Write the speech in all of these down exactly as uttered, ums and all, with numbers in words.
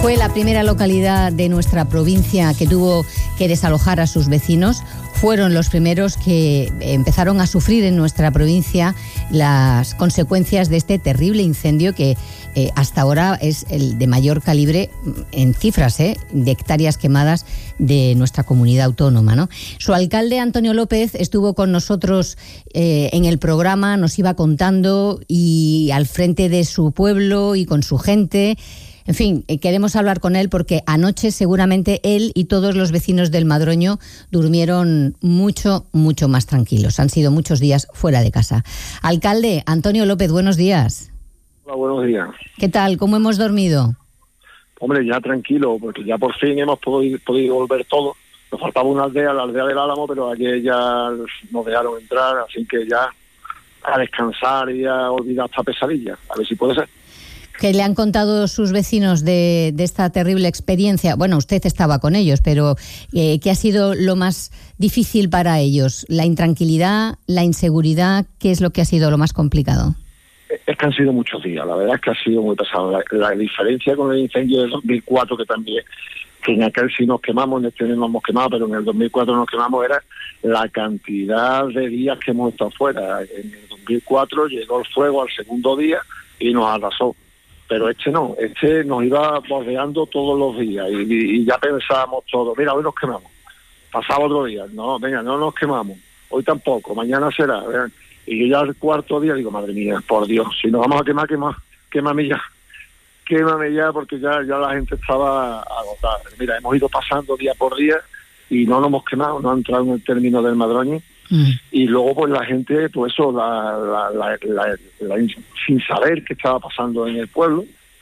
Fue la primera localidad de nuestra provincia que tuvo que desalojar a sus vecinos. Fueron los primeros que empezaron a sufrir en nuestra provincia las consecuencias de este terrible incendio que eh, hasta ahora es el de mayor calibre en cifras, eh, de hectáreas quemadas de nuestra comunidad autónoma, ¿no? Su alcalde, Antonio López, estuvo con nosotros eh, en el programa, nos iba contando y al frente de su pueblo y con su gente. En fin, queremos hablar con él porque anoche seguramente él y todos los vecinos del Madroño durmieron mucho, mucho más tranquilos. Han sido muchos días fuera de casa. Alcalde, Antonio López, buenos días. Hola, buenos días. ¿Qué tal? ¿Cómo hemos dormido? Hombre, ya tranquilo, porque ya por fin hemos podido, podido volver todo. Nos faltaba una aldea, la aldea del Álamo, pero ayer ya nos dejaron entrar, así que ya a descansar y a olvidar esta pesadilla. A ver si puede ser. ¿Qué le han contado sus vecinos de, de esta terrible experiencia? Bueno, usted estaba con ellos, pero eh, ¿qué ha sido lo más difícil para ellos? ¿La intranquilidad, la inseguridad? ¿Qué es lo que ha sido lo más complicado? Es que han sido muchos días, la verdad es que ha sido muy pesado. La, la diferencia con el incendio del dos mil cuatro, que también, que en aquel sí nos quemamos, en este no nos hemos quemado, pero en el dos mil cuatro nos quemamos, era la cantidad de días que hemos estado fuera. En el dos mil cuatro llegó el fuego al segundo día y nos arrasó. Pero este no, este nos iba bordeando todos los días y, y ya pensábamos todo, mira, hoy nos quemamos, pasaba otro día, no, venga, no nos quemamos, hoy tampoco, mañana será, ¿verdad? Y yo ya el cuarto día digo, madre mía, por Dios, si nos vamos a quemar, quema, quémame ya, quémame ya, porque ya, ya la gente estaba agotada. Mira, hemos ido pasando día por día y no nos hemos quemado, no ha entrado en el término del Madroño. Mm. Y luego pues la gente, pues eso, la, la, la, la, la, sin saber qué estaba pasando en el pueblo,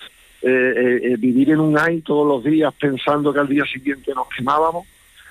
eh, eh, vivir en un ay todos los días pensando que al día siguiente nos quemábamos,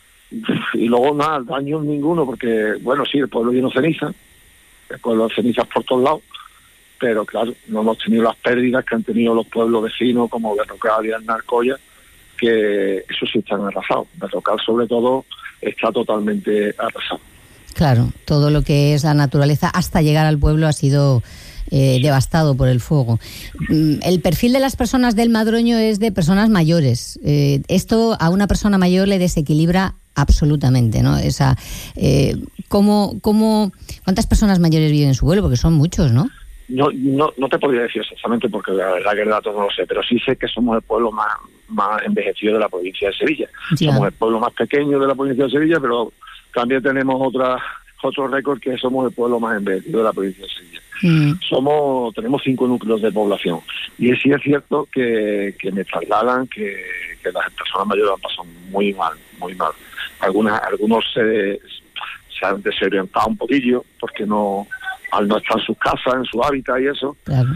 y luego nada, daños ninguno, porque bueno, sí, el pueblo lleno de ceniza, el pueblo de cenizas por todos lados, pero claro, no hemos tenido las pérdidas que han tenido los pueblos vecinos como Berrocal y Alnarcoya, que eso sí están arrasados. Berrocal sobre todo está totalmente arrasado. Claro, todo lo que es la naturaleza hasta llegar al pueblo ha sido eh, devastado por el fuego. El perfil de las personas del Madroño es de personas mayores. Eh, esto a una persona mayor le desequilibra absolutamente, ¿no? Esa, eh, ¿cómo, cómo, ¿Cuántas personas mayores viven en su pueblo? Porque son muchos, ¿no? No, no, no te podría decir exactamente porque la verdad que el dato no lo sé, pero sí sé que somos el pueblo más, más envejecido de la provincia de Sevilla. Ya. Somos el pueblo más pequeño de la provincia de Sevilla, pero también tenemos otra, otro récord que somos el pueblo más envejecido de la provincia de Sevilla. Mm. Somos, tenemos cinco núcleos de población. Y sí es cierto que, que me trasladan que, que las personas mayores han pasado muy mal, muy mal. Algunas, algunos se, se han desorientado un poquillo porque no, al no estar en sus casas, en su hábitat y eso. Claro.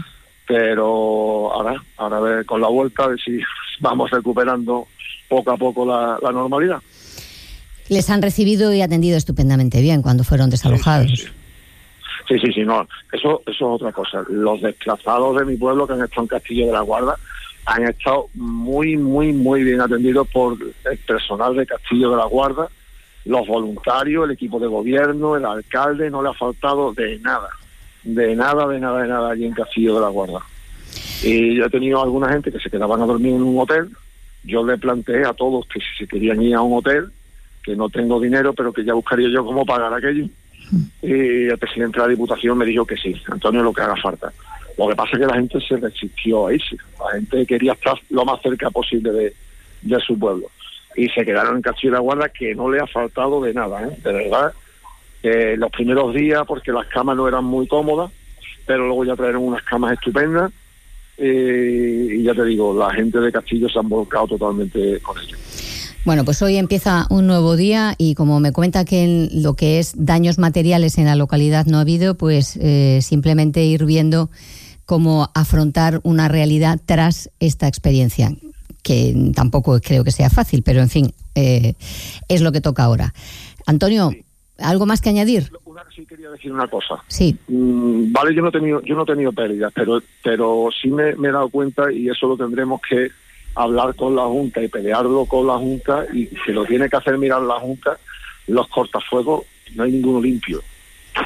Pero ahora, ahora a ver, con la vuelta, a ver si vamos recuperando poco a poco la, la normalidad. Les han recibido y atendido estupendamente bien cuando fueron desalojados. Sí, sí, sí. Sí, sí, sí, no, eso, eso es otra cosa. Los desplazados de mi pueblo que han estado en Castillo de la Guarda han estado muy, muy, muy bien atendidos por el personal de Castillo de la Guarda, los voluntarios, el equipo de gobierno, el alcalde, no le ha faltado de nada, de nada, de nada, de nada allí en Castillo de la Guarda. Y yo he tenido alguna gente que se quedaban a dormir en un hotel. Yo le planteé a todos que si se querían ir a un hotel, que no tengo dinero, pero que ya buscaría yo cómo pagar aquello. Y el presidente de la Diputación me dijo que sí, Antonio, lo que haga falta. Lo que pasa es que la gente se resistió a irse. La gente quería estar lo más cerca posible de, de su pueblo. Y se quedaron en Castillo de la Guarda, que no le ha faltado de nada, ¿eh? De verdad. Eh, los primeros días, porque las camas no eran muy cómodas, pero luego ya trajeron unas camas estupendas. Eh, y ya te digo, la gente de Castillo se han volcado totalmente con ellos. Bueno, pues hoy empieza un nuevo día y como me cuenta que en lo que es daños materiales en la localidad no ha habido, pues eh, simplemente ir viendo cómo afrontar una realidad tras esta experiencia, que tampoco creo que sea fácil, pero en fin, eh, es lo que toca ahora. Antonio, ¿algo más que añadir? Una, sí quería decir una cosa. Sí. Mm, vale, yo no he tenido, yo no he tenido pérdidas, pero, pero sí me, me he dado cuenta y eso lo tendremos que hablar con la Junta y pelearlo con la Junta, y si lo tiene que hacer mirar la Junta, los cortafuegos no hay ninguno limpio.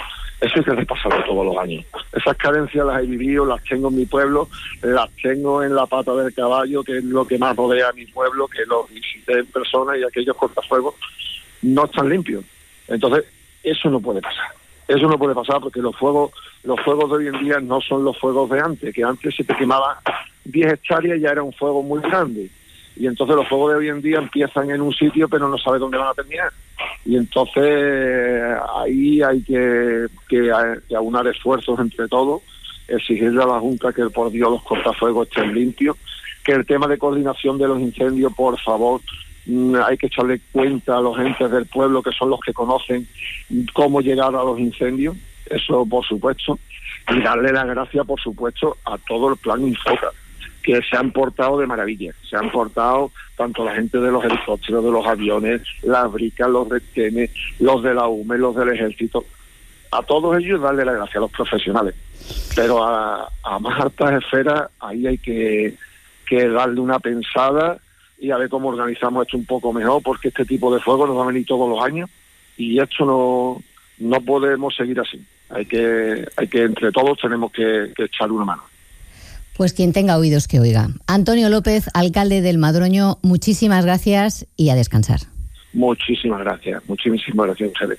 Eso hay que repasarlo todos los años. Esas carencias las he vivido, las tengo en mi pueblo, las tengo en la pata del caballo, que es lo que más rodea a mi pueblo, que los visité en persona, y aquellos cortafuegos no están limpios. Entonces, eso no puede pasar. Eso no puede pasar porque los fuegos los fuegos de hoy en día no son los fuegos de antes, que antes se te quemaba diez hectáreas y ya era un fuego muy grande. Y entonces los fuegos de hoy en día empiezan en un sitio pero no sabes dónde van a terminar. Y entonces ahí hay que, que, que aunar esfuerzos entre todos, exigirle a la Junta que por Dios los cortafuegos estén limpios, que el tema de coordinación de los incendios, por favor, hay que echarle cuenta a los entes del pueblo, que son los que conocen cómo llegar a los incendios, eso por supuesto, y darle las gracias por supuesto a todo el plan Infoca, que se han portado de maravilla, se han portado tanto la gente de los helicópteros, de los aviones, las bricas, los retenes, los de la U M E, los del ejército, a todos ellos darle las gracias a los profesionales, pero a, a más altas esferas ahí hay que, que darle una pensada y a ver cómo organizamos esto un poco mejor, porque este tipo de fuego nos va a venir todos los años y esto no no podemos seguir así. Hay que hay que entre todos tenemos que, que echar una mano. Pues quien tenga oídos que oiga. Antonio López, alcalde del Madroño, muchísimas gracias y a descansar. Muchísimas gracias, muchísimas gracias, Ángeles.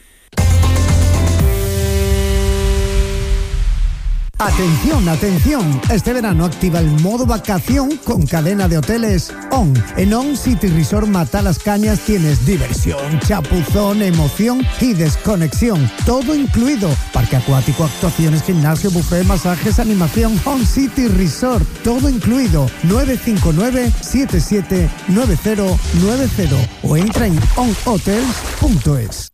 Atención, atención, este verano activa el modo vacación con cadena de hoteles ON. En ON City Resort Matalascañas tienes diversión, chapuzón, emoción y desconexión, todo incluido. Parque acuático, actuaciones, gimnasio, buffet, masajes, animación. ON City Resort, todo incluido. nueve cinco nueve, siete siete nueve cero nueve cero o entra en on hotels punto es.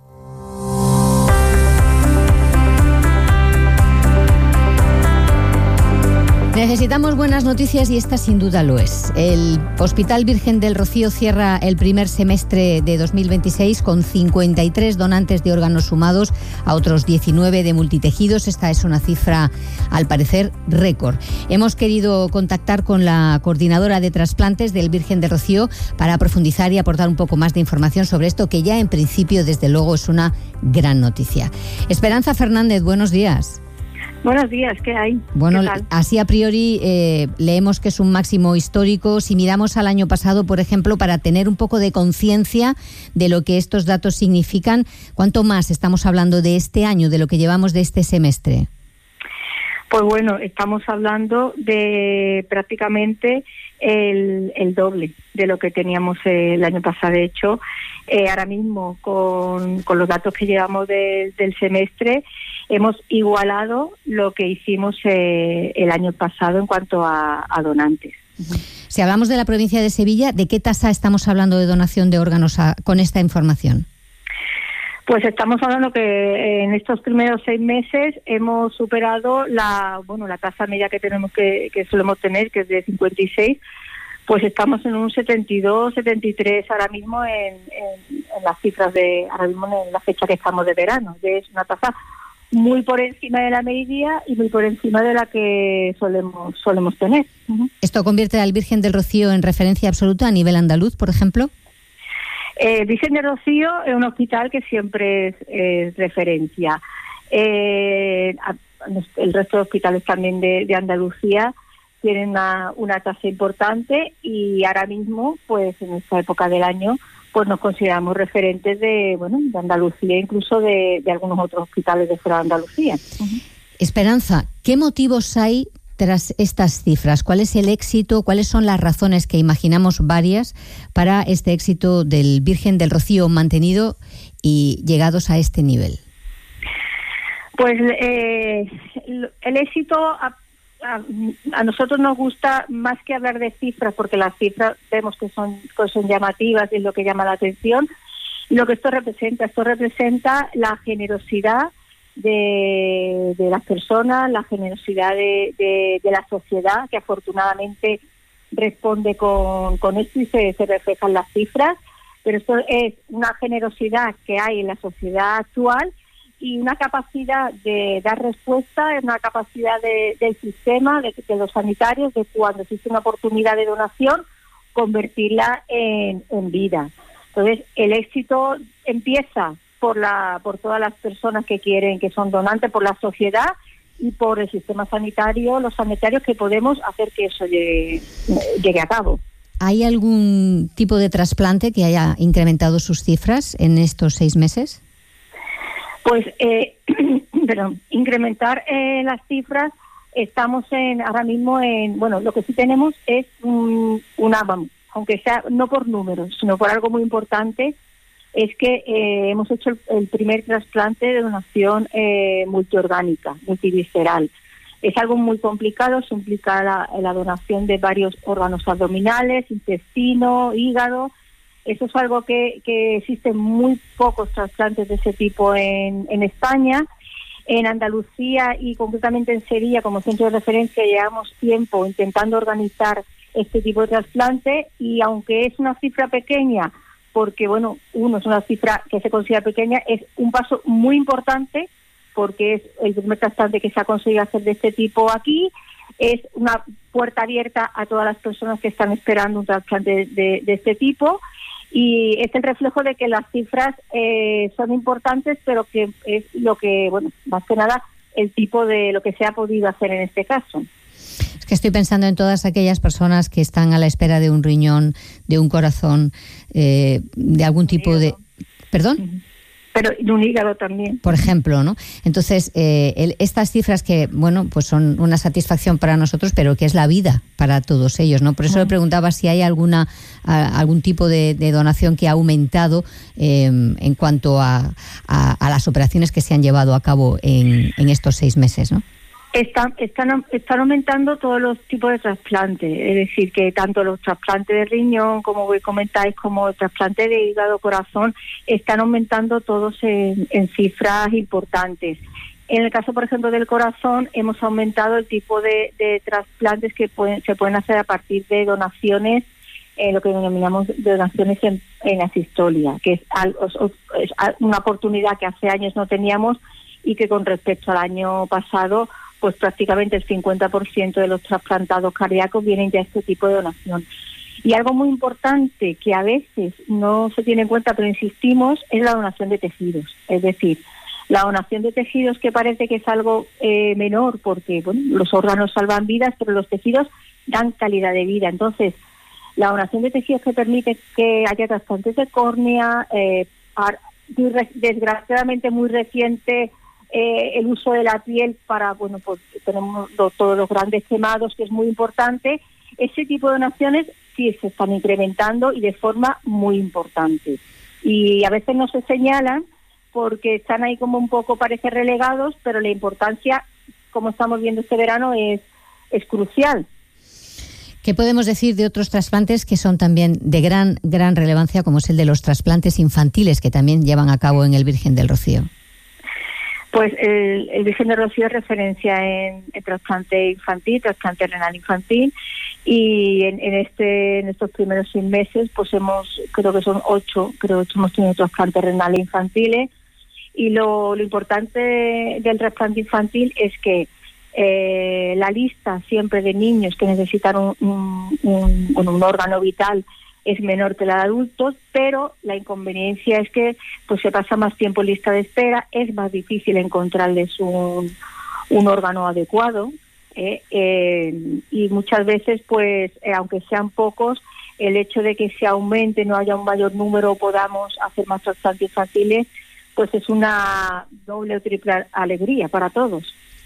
Necesitamos buenas noticias y esta sin duda lo es. El Hospital Virgen del Rocío cierra el primer semestre de dos mil veintiséis con cincuenta y tres donantes de órganos sumados a otros diecinueve de multitejidos. Esta es una cifra, al parecer, récord. Hemos querido contactar con la coordinadora de trasplantes del Virgen del Rocío para profundizar y aportar un poco más de información sobre esto, que ya en principio, desde luego, es una gran noticia. Esperanza Fernández, buenos días. Buenos días, ¿qué hay? Bueno, ¿Qué tal? Así a priori eh, leemos que es un máximo histórico. Si miramos al año pasado, por ejemplo, para tener un poco de conciencia de lo que estos datos significan, ¿cuánto más estamos hablando de este año, de lo que llevamos de este semestre? Pues bueno, estamos hablando de prácticamente el, el doble de lo que teníamos el año pasado. De hecho, eh, ahora mismo con, con los datos que llevamos de, del semestre, hemos igualado lo que hicimos eh, el año pasado en cuanto a, a donantes. Si hablamos de la provincia de Sevilla, ¿de qué tasa estamos hablando de donación de órganos a, con esta información? Pues estamos hablando que en estos primeros seis meses hemos superado la bueno la tasa media que tenemos que, que solemos tener, que es de cincuenta y seis, pues estamos en un setenta y dos, setenta y tres ahora mismo en, en, en las cifras de ahora mismo en la fecha que estamos de verano. Es una tasa muy por encima de la media y muy por encima de la que solemos solemos tener. Uh-huh. ¿Esto convierte al Virgen del Rocío en referencia absoluta a nivel andaluz, por ejemplo? Eh, Virgen del Rocío es un hospital que siempre es, es referencia. Eh, a, el resto de hospitales también de, de Andalucía tienen una, una tasa importante y ahora mismo, pues en esta época del año, pues nos consideramos referentes de bueno de Andalucía, incluso de, de algunos otros hospitales de fuera de Andalucía. Uh-huh. Esperanza, ¿qué motivos hay tras estas cifras? ¿Cuál es el éxito? ¿Cuáles son las razones, que imaginamos varias, para este éxito del Virgen del Rocío mantenido y llegados a este nivel? Pues eh, el éxito, a, a, a nosotros nos gusta más que hablar de cifras, porque las cifras vemos que son, que son llamativas y es lo que llama la atención. Lo que esto representa, esto representa la generosidad De, de las personas, la generosidad de, de, de la sociedad, que afortunadamente responde con, con esto y se, se reflejan las cifras, pero esto es una generosidad que hay en la sociedad actual y una capacidad de dar respuesta, una capacidad de, del sistema, de, de los sanitarios, de cuando existe una oportunidad de donación, convertirla en, en vida. Entonces, el éxito empieza por la por todas las personas que quieren, que son donantes, por la sociedad y por el sistema sanitario, los sanitarios, que podemos hacer que eso llegue, llegue a cabo. ¿Hay algún tipo de trasplante que haya incrementado sus cifras en estos seis meses? Pues, eh, perdón, incrementar eh, las cifras, estamos en ahora mismo en, bueno, lo que sí tenemos es un, una, vamos, aunque sea no por números, sino por algo muy importante, es que eh, hemos hecho el, el primer trasplante de donación eh, multiorgánica, multivisceral. Es algo muy complicado, se implica la, la donación de varios órganos abdominales, intestino, hígado. Eso es algo que, que existen muy pocos trasplantes de ese tipo en, en España. En Andalucía y concretamente en Sevilla, como centro de referencia, llevamos tiempo intentando organizar este tipo de trasplante, y aunque es una cifra pequeña, porque bueno, uno es una cifra que se considera pequeña, es un paso muy importante, porque es el primer trasplante que se ha conseguido hacer de este tipo aquí. Es una puerta abierta a todas las personas que están esperando un trasplante de, de, de este tipo, y es el reflejo de que las cifras eh, son importantes, pero que es lo que, bueno, más que nada, el tipo de lo que se ha podido hacer en este caso. Es que estoy pensando en todas aquellas personas que están a la espera de un riñón, de un corazón, eh, de algún tipo de... ¿Perdón? Pero de un hígado también. Por ejemplo, ¿no? Entonces, eh, el, estas cifras que, bueno, pues son una satisfacción para nosotros, pero que es la vida para todos ellos, ¿no? Por eso uh-huh. le preguntaba si hay alguna a, algún tipo de, de donación que ha aumentado eh, en cuanto a, a, a las operaciones que se han llevado a cabo en, en estos seis meses, ¿no? Están, están, están aumentando todos los tipos de trasplantes, es decir, que tanto los trasplantes de riñón, como vos comentáis, como el trasplante de hígado, corazón, están aumentando todos en, en cifras importantes. En el caso, por ejemplo, del corazón, hemos aumentado el tipo de, de trasplantes que pueden, se pueden hacer a partir de donaciones, eh, lo que denominamos donaciones en, en asistolia, que es, algo, es una oportunidad que hace años no teníamos, y que con respecto al año pasado, pues prácticamente el cincuenta por ciento de los trasplantados cardíacos vienen de este tipo de donación. Y algo muy importante que a veces no se tiene en cuenta, pero insistimos, es la donación de tejidos. Es decir, la donación de tejidos, que parece que es algo eh, menor, porque bueno, los órganos salvan vidas, pero los tejidos dan calidad de vida. Entonces, la donación de tejidos que permite que haya trasplantes de córnea, eh, desgraciadamente muy reciente, Eh, el uso de la piel para, bueno, pues tenemos lo, todos los grandes quemados, que es muy importante. Ese tipo de donaciones sí se están incrementando y de forma muy importante. Y a veces no se señalan porque están ahí como un poco, parece, relegados, pero la importancia, como estamos viendo este verano, es, es crucial. ¿Qué podemos decir de otros trasplantes que son también de gran, gran relevancia, como es el de los trasplantes infantiles, que también llevan a cabo en el Virgen del Rocío? Pues el, el Virgen de Rocío es referencia en, en trasplante infantil, trasplante renal infantil, y en, en este en estos primeros seis meses, pues hemos, creo que son ocho, creo que hemos tenido trasplantes renales infantiles, y lo, lo importante del trasplante infantil es que eh, la lista siempre de niños que necesitan un, un, un, un órgano vital es menor que la de adultos, pero la inconveniencia es que pues se pasa más tiempo en lista de espera, es más difícil encontrarles un, un órgano adecuado, eh, eh, y muchas veces, pues, eh, aunque sean pocos, el hecho de que se aumente, no haya un mayor número, podamos hacer más trasplantes infantiles, pues es una doble o triple alegría para todos.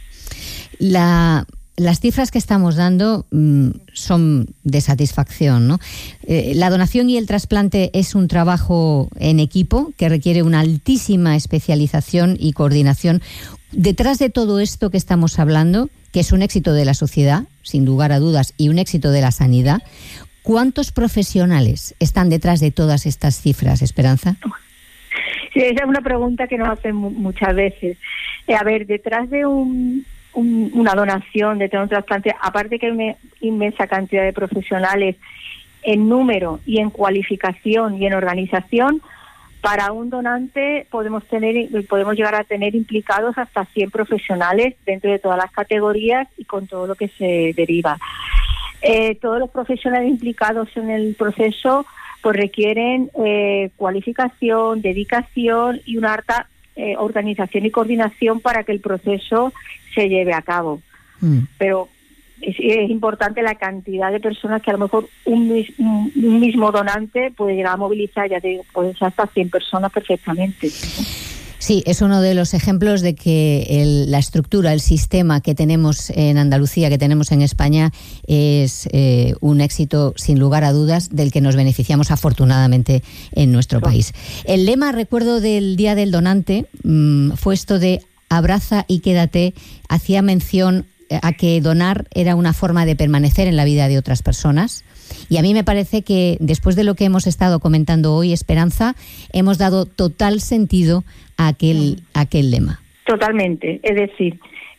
La... Las cifras que estamos dando mmm, son de satisfacción, ¿no? Eh, la donación y el trasplante es un trabajo en equipo que requiere una altísima especialización y coordinación. Detrás de todo esto que estamos hablando, que es un éxito de la sociedad, sin lugar a dudas, y un éxito de la sanidad, ¿cuántos profesionales están detrás de todas estas cifras, Esperanza? Sí, esa es una pregunta que nos hacen muchas veces. Eh, a ver, detrás de un... Un, una donación, de tener un trasplante, aparte que hay una inmensa cantidad de profesionales en número y en cualificación y en organización, para un donante podemos tener podemos llegar a tener implicados hasta cien profesionales dentro de todas las categorías y con todo lo que se deriva. Eh, todos los profesionales implicados en el proceso pues requieren eh, cualificación, dedicación y una harta eh, organización y coordinación para que el proceso se lleve a cabo. Mm. Pero es, es importante la cantidad de personas que a lo mejor un, mis, un, un mismo donante puede llegar a movilizar, ya te digo, pues hasta cien personas perfectamente. Sí, es uno de los ejemplos de que el, la estructura, el sistema que tenemos en Andalucía, que tenemos en España, es eh, un éxito sin lugar a dudas del que nos beneficiamos afortunadamente en nuestro sí. país. El lema, recuerdo, del Día del Donante mmm, fue esto de abraza y quédate. Hacía mención a que donar era una forma de permanecer en la vida de otras personas. Y a mí me parece que después de lo que hemos estado comentando hoy, Esperanza, hemos dado total sentido a aquel, a aquel lema. Totalmente. Es decir,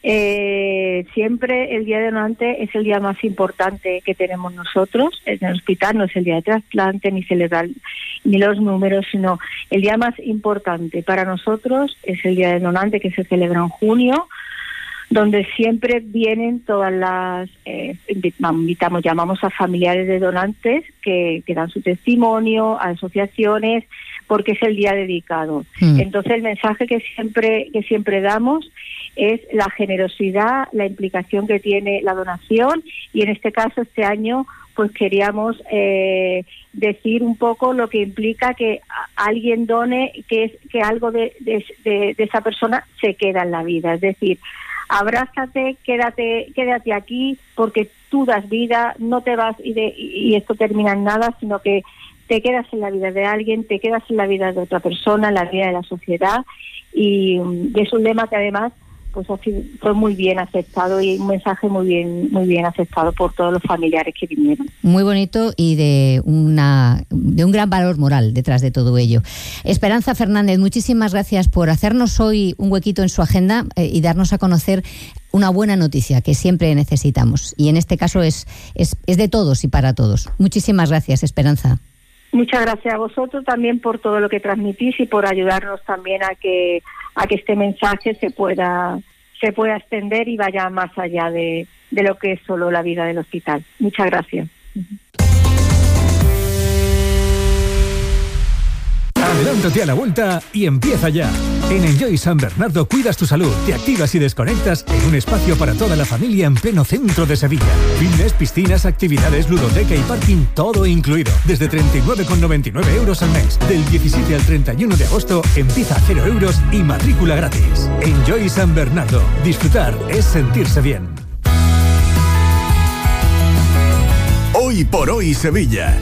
eh, siempre el Día de Donante es el día más importante que tenemos nosotros. En el hospital no es el día de trasplante, ni celebrar ni los números, sino el día más importante para nosotros es el Día de Donante, que se celebra en junio, donde siempre vienen todas las, eh, invitamos, llamamos a familiares de donantes que, que dan su testimonio, a asociaciones, porque es el día dedicado. Mm. Entonces el mensaje que siempre, que siempre damos es la generosidad, la implicación que tiene la donación, y en este caso este año pues queríamos eh, decir un poco lo que implica que alguien done, que es que algo de, de, de, de esa persona se queda en la vida, es decir, abrázate, quédate, quédate aquí, porque tú das vida, no te vas y, de, y esto termina en nada, sino que te quedas en la vida de alguien, te quedas en la vida de otra persona, en la vida de la sociedad, y, y es un lema que además pues así fue muy bien aceptado y un mensaje muy bien muy bien aceptado por todos los familiares que vinieron. Muy bonito y de una de un gran valor moral detrás de todo ello. Esperanza Fernández, muchísimas gracias por hacernos hoy un huequito en su agenda eh, y darnos a conocer una buena noticia que siempre necesitamos, y en este caso es, es, es de todos y para todos. Muchísimas gracias, Esperanza. Muchas gracias a vosotros también por todo lo que transmitís y por ayudarnos también a que a que este mensaje se pueda se pueda extender y vaya más allá de, de lo que es solo la vida del hospital. Muchas gracias. Adelántate a la vuelta y empieza ya. En Enjoy San Bernardo cuidas tu salud, te activas y desconectas en un espacio para toda la familia en pleno centro de Sevilla. Fitness, piscinas, actividades, ludoteca y parking, todo incluido. Desde treinta y nueve con noventa y nueve euros al mes. Del diecisiete al treinta y uno de agosto empieza a cero euros y matrícula gratis. Enjoy San Bernardo. Disfrutar es sentirse bien. Hoy por hoy Sevilla.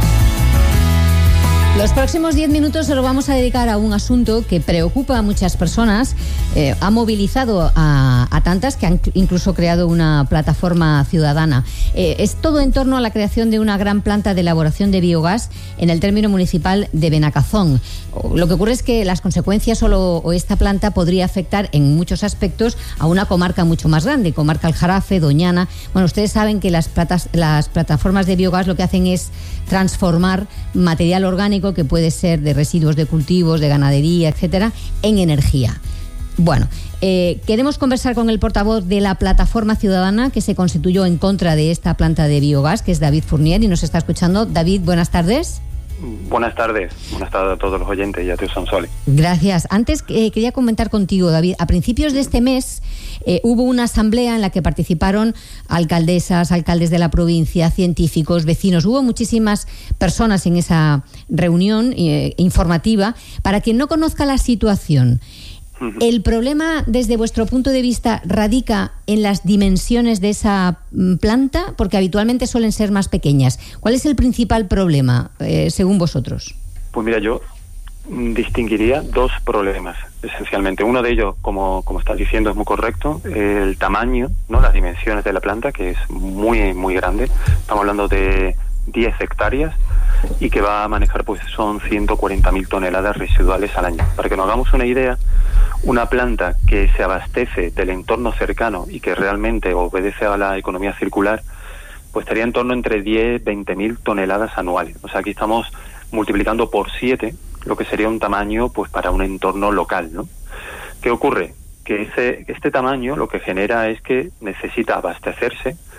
Los próximos diez minutos se los vamos a dedicar a un asunto que preocupa a muchas personas, eh, ha movilizado a, a tantas que han incluso creado una plataforma ciudadana. Eh, es todo en torno a la creación de una gran planta de elaboración de biogás en el término municipal de Benacazón. Lo que ocurre es que las consecuencias solo, o esta planta podría afectar en muchos aspectos a una comarca mucho más grande, comarca Aljarafe, Doñana. Bueno, ustedes saben que las, platas, las plataformas de biogás lo que hacen es transformar material orgánico que puede ser de residuos de cultivos, de ganadería, etcétera, en energía. Bueno, eh, queremos conversar con el portavoz de la Plataforma Ciudadana que se constituyó en contra de esta planta de biogás, que es David Fournier, y nos está escuchando. David, buenas tardes. Buenas tardes, buenas tardes a todos los oyentes y a ti, Sonsoli. Gracias. Antes eh, quería comentar contigo, David, a principios de este mes eh, hubo una asamblea en la que participaron alcaldesas, alcaldes de la provincia, científicos, vecinos. Hubo muchísimas personas en esa reunión eh, informativa. Para quien no conozca la situación, ¿el problema desde vuestro punto de vista radica en las dimensiones de esa planta? Porque habitualmente suelen ser más pequeñas. ¿Cuál es el principal problema, eh, según vosotros? Pues mira, yo distinguiría dos problemas, esencialmente. Uno de ellos, como, como estás diciendo, es muy correcto. El tamaño, ¿no? Las dimensiones de la planta, que es muy, muy grande. Estamos hablando de diez hectáreas y que va a manejar, pues son ciento cuarenta mil toneladas residuales al año. Para que nos hagamos una idea, una planta que se abastece del entorno cercano y que realmente obedece a la economía circular, pues estaría en torno entre diez, veinte mil toneladas anuales. O sea, aquí estamos multiplicando por siete lo que sería un tamaño pues para un entorno local, ¿no? ¿Qué ocurre? Que ese, este tamaño lo que genera es que necesita abastecerse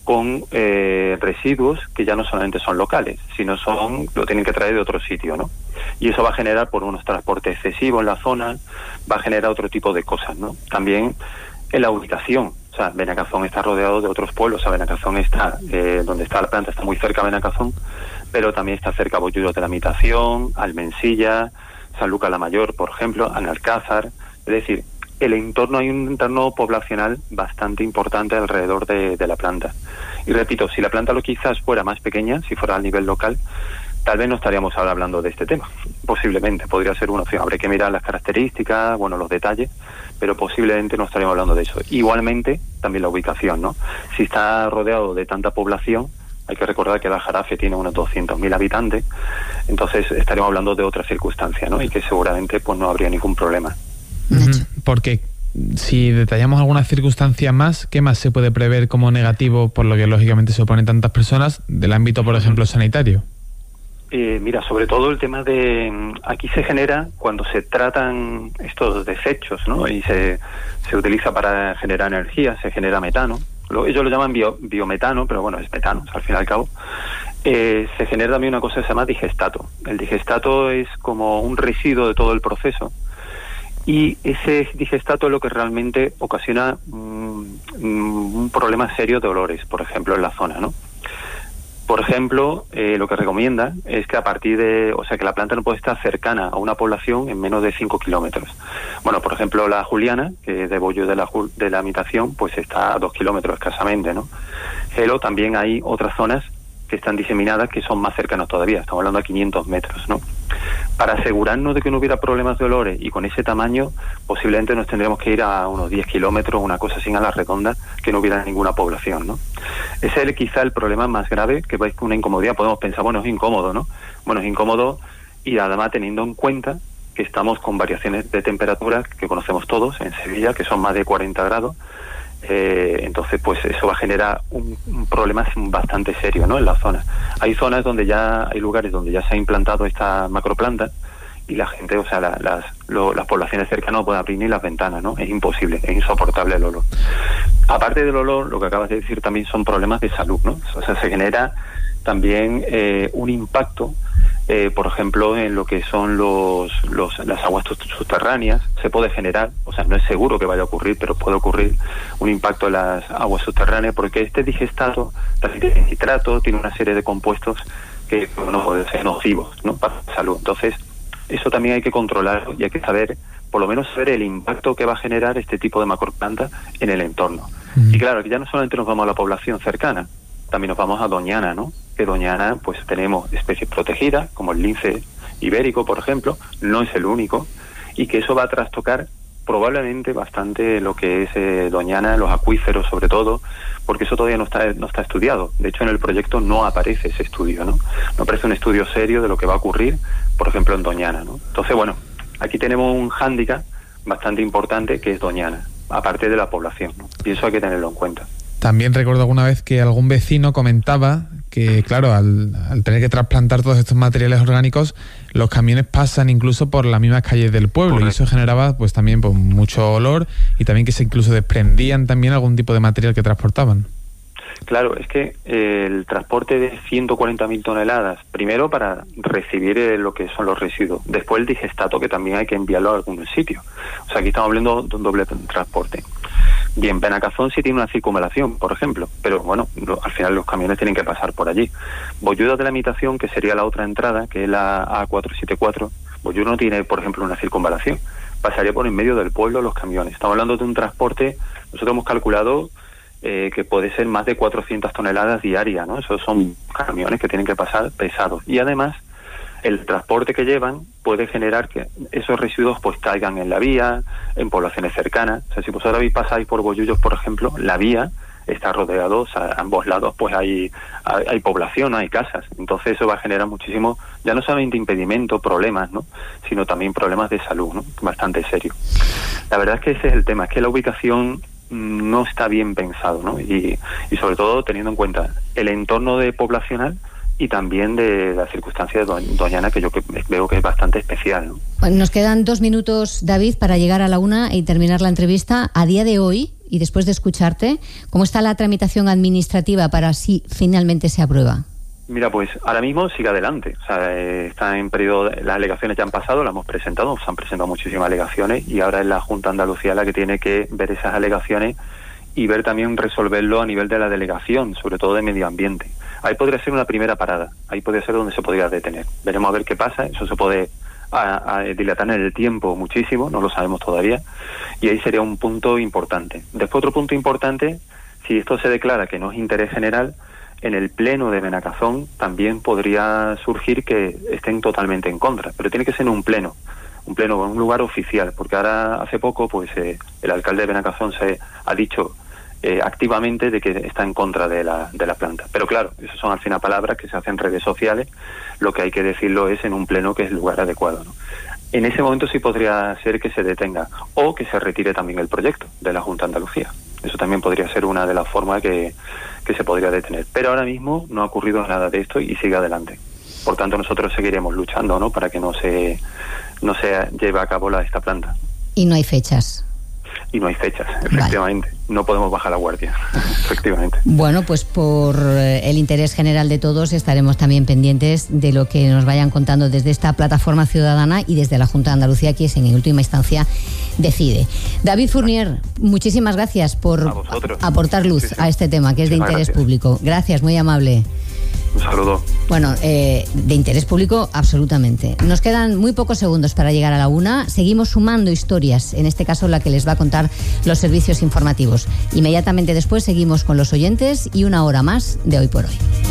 con eh, residuos que ya no solamente son locales, sino son lo tienen que traer de otro sitio, ¿no? Y eso va a generar, por unos transportes excesivos en la zona, va a generar otro tipo de cosas, ¿no? También en la ubicación, o sea, Benicazón está rodeado de otros pueblos, o sea, Benicazón está, eh, donde está la planta, está muy cerca de Benicazón, pero también está cerca Bollullos de la Mitación, Almensilla, San Lucas la Mayor, por ejemplo, Analcázar, es decir, el entorno, hay un entorno poblacional bastante importante alrededor de, de la planta. Y repito, si la planta lo quizás fuera más pequeña, si fuera a nivel local, tal vez no estaríamos ahora hablando de este tema. Posiblemente, podría ser una opción. Habría que mirar las características, bueno, los detalles, pero posiblemente no estaríamos hablando de eso. Igualmente, también la ubicación, ¿no? Si está rodeado de tanta población, hay que recordar que la Jarafe tiene unos doscientos mil habitantes, entonces estaríamos hablando de otra circunstancia, ¿no? Y que seguramente pues no habría ningún problema. Uh-huh. Porque si detallamos algunas circunstancias más, ¿qué más se puede prever como negativo, por lo que lógicamente se oponen tantas personas, del ámbito, por ejemplo, sanitario? Eh, mira, sobre todo el tema de... Aquí se genera, cuando se tratan estos desechos, ¿no? Y se, se utiliza para generar energía, se genera metano. Lo, ellos lo llaman bio, biometano, pero bueno, es metano, al fin y al cabo. Eh, se genera también una cosa que se llama digestato. El digestato es como un residuo de todo el proceso. Y ese digestato es lo que realmente ocasiona um, un problema serio de olores, por ejemplo, en la zona, ¿no? Por ejemplo, eh, lo que recomienda es que a partir de... O sea, que la planta no puede estar cercana a una población en menos de cinco kilómetros. Bueno, por ejemplo, la Juliana, que es de Bollo de la, de la Mitación, pues está a dos kilómetros escasamente, ¿no? Pero también hay otras zonas que están diseminadas que son más cercanas todavía. Estamos hablando de quinientos metros, ¿no? Para asegurarnos de que no hubiera problemas de olores y con ese tamaño, posiblemente nos tendríamos que ir a unos diez kilómetros, una cosa así a la redonda, que no hubiera ninguna población, ¿no? Ese es quizá el problema más grave, que es una incomodidad. Podemos pensar, bueno, es incómodo, ¿no? Bueno, es incómodo y además teniendo en cuenta que estamos con variaciones de temperatura que conocemos todos en Sevilla, que son más de cuarenta grados. Eh, entonces pues eso va a generar un, un problema bastante serio, ¿no? En la zona hay zonas donde ya hay lugares donde ya se ha implantado esta macroplanta y la gente, o sea, la, las lo, las poblaciones cercanas no pueden abrir ni las ventanas, ¿no? Es imposible, es insoportable el olor. Aparte del olor, lo que acabas de decir también son problemas de salud, ¿no? O sea, se genera también eh, un impacto, eh, por ejemplo, en lo que son los, los las aguas subterráneas. Se puede generar, o sea, no es seguro que vaya a ocurrir, pero puede ocurrir un impacto en las aguas subterráneas, porque este digestato también tiene nitrato, tiene una serie de compuestos que no pueden ser nocivos, ¿no? Para la salud. Entonces, eso también hay que controlarlo y hay que saber, por lo menos saber el impacto que va a generar este tipo de macroplanta en el entorno. Mm. Y claro, que ya no solamente nos vamos a la población cercana, también nos vamos a Doñana, ¿no? Que Doñana, pues tenemos especies protegidas, como el lince ibérico, por ejemplo, no es el único, y que eso va a trastocar probablemente bastante lo que es eh, Doñana, los acuíferos sobre todo, porque eso todavía no está no está estudiado. De hecho, en el proyecto no aparece ese estudio, ¿no? No aparece un estudio serio de lo que va a ocurrir, por ejemplo, en Doñana, ¿no? Entonces, bueno, aquí tenemos un hándicap bastante importante que es Doñana, aparte de la población, ¿no? Y eso hay que tenerlo en cuenta. También recuerdo alguna vez que algún vecino comentaba que, claro, al, al tener que trasplantar todos estos materiales orgánicos, los camiones pasan incluso por las mismas calles del pueblo. Correcto. Y eso generaba pues también pues, mucho olor y también que se incluso desprendían también algún tipo de material que transportaban. Claro, es que eh, el transporte de ciento cuarenta mil toneladas, primero para recibir eh, lo que son los residuos, después el digestato, que también hay que enviarlo a algún sitio. O sea, aquí estamos hablando de un doble transporte. Bien, Benicazón sí tiene una circunvalación, por ejemplo, pero bueno, lo, al final los camiones tienen que pasar por allí. Bollullos de la Mitación, que sería la otra entrada, que es la A cuatrocientos setenta y cuatro, Bollullos no tiene, por ejemplo, una circunvalación. Pasaría por en medio del pueblo los camiones. Estamos hablando de un transporte, nosotros hemos calculado eh, que puede ser más de cuatrocientas toneladas diarias, ¿no? Esos son camiones que tienen que pasar pesados. Y además, el transporte que llevan puede generar que esos residuos pues caigan en la vía, en poblaciones cercanas. O sea, si vosotros pasáis por Bollullos, por ejemplo, la vía está rodeado, o sea, a ambos lados pues hay, hay, hay población, hay casas. Entonces eso va a generar muchísimo, ya no solamente impedimento, problemas, ¿no? Sino también problemas de salud, ¿no? Bastante serio. La verdad es que ese es el tema, es que la ubicación no está bien pensado, ¿no? Y, y sobre todo teniendo en cuenta el entorno de poblacional y también de la circunstancia de Doñana, que yo que veo que es bastante especial, ¿no? Bueno, nos quedan dos minutos, David, para llegar a la una y terminar la entrevista. A día de hoy, y después de escucharte, ¿cómo está la tramitación administrativa para si finalmente se aprueba? Mira, pues ahora mismo sigue adelante. O sea, eh, está en periodo, las alegaciones ya han pasado, las hemos presentado, se han presentado muchísimas alegaciones y ahora es la Junta de Andalucía la que tiene que ver esas alegaciones y ver también resolverlo a nivel de la delegación, sobre todo de medio ambiente. Ahí podría ser una primera parada, ahí podría ser donde se podría detener. Veremos a ver qué pasa, eso se puede a, a dilatar en el tiempo muchísimo, no lo sabemos todavía, y ahí sería un punto importante. Después otro punto importante, si esto se declara que no es interés general, en el pleno de Benacazón también podría surgir que estén totalmente en contra, pero tiene que ser en un pleno, un pleno en un lugar oficial, porque ahora hace poco pues eh, el alcalde de Benacazón se ha dicho eh, activamente de que está en contra de la, de la planta. Pero claro, esas son al final palabras que se hacen en redes sociales, lo que hay que decirlo es en un pleno que es el lugar adecuado, ¿no? En ese momento sí podría ser que se detenga o que se retire también el proyecto de la Junta de Andalucía. Eso también podría ser una de las formas que, que se podría detener. Pero ahora mismo no ha ocurrido nada de esto y sigue adelante. Por tanto, nosotros seguiremos luchando, ¿no?, para que no se no se lleve a cabo la, esta planta. Y no hay fechas. Y no hay fechas, efectivamente. Vale. No podemos bajar la guardia, efectivamente. Bueno, pues por el interés general de todos estaremos también pendientes de lo que nos vayan contando desde esta plataforma ciudadana y desde la Junta de Andalucía, que es en última instancia decide. David Fournier, muchísimas gracias por aportar luz sí, sí. a este tema que es de interés gracias. público. Gracias, muy amable. Un saludo. Bueno, eh, de interés público, absolutamente. Nos quedan muy pocos segundos para llegar a la una. Seguimos sumando historias, en este caso la que les va a contar los servicios informativos. Inmediatamente después seguimos con los oyentes y una hora más de Hoy por Hoy.